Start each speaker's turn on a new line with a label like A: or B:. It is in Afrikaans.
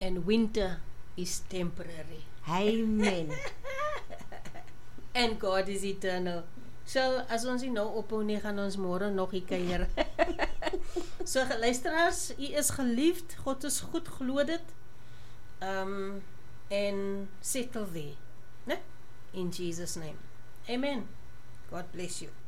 A: and winter is temporary.
B: Amen.
A: And God is eternal. So, as ons nie nou ophou nie, gaan ons môre nog hier kuier. So, luisteraars, u is geliefd, God is goed, glo dit. And settle there. Ne? In Jesus' name. Amen. God bless you.